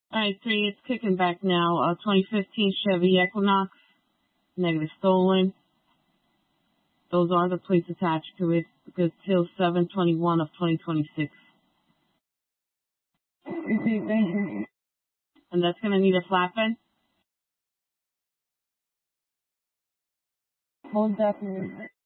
Alright, 3, it's kicking back now. 2015 Chevy Equinox, negative stolen. Those are the plates attached to it. Good till 7/21 of 2026. And that's going to need a flatbed. Hold that.